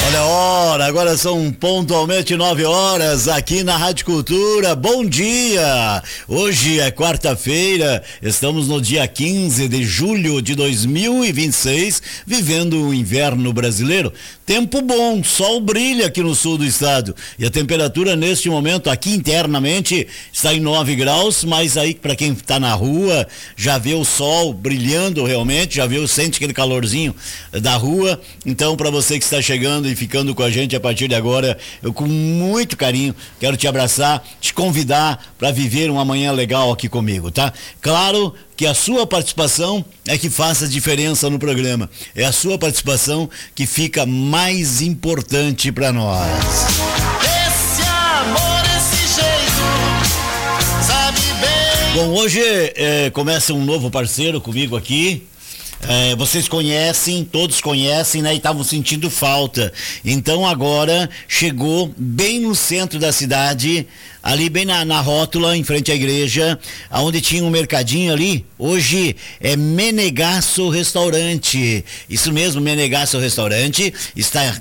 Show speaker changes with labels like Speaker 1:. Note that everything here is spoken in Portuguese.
Speaker 1: Olha a hora, agora são pontualmente 9 horas aqui na Rádio Cultura. Bom dia! Hoje é quarta-feira, estamos no dia 15 de julho de 2026, vivendo o inverno brasileiro. Tempo bom, sol brilha aqui no sul do estado e a temperatura neste momento aqui internamente está em 9 graus, mas aí para quem está na rua já vê o sol brilhando realmente, já sente aquele calorzinho da rua. Então, para você que está chegando e ficando com a gente a partir de agora, eu com muito carinho quero te abraçar, te convidar para viver uma manhã legal aqui comigo, tá? Claro que a sua participação é que faz a diferença no programa. É a sua participação que fica mais importante para nós.
Speaker 2: Esse amor, esse jeito, sabe bem.
Speaker 1: Bom, hoje começa um novo parceiro comigo aqui. Vocês conhecem, todos conhecem, né? E estavam sentindo falta. Então agora chegou bem no centro da cidade, ali bem na rótula, em frente à igreja, onde tinha um mercadinho ali. Hoje é Menegasso Restaurante. Isso mesmo, Menegasso Restaurante está